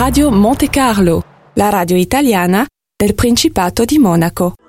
Radio Monte Carlo, la radio italiana del Principato di Monaco.